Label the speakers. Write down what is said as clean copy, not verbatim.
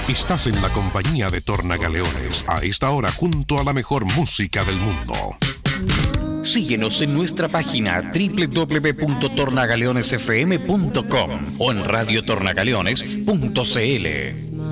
Speaker 1: Estás en la compañía de Tornagaleones, a esta hora junto a la mejor música del mundo.
Speaker 2: Síguenos en nuestra página www.tornagaleonesfm.com o en radiotornagaleones.cl.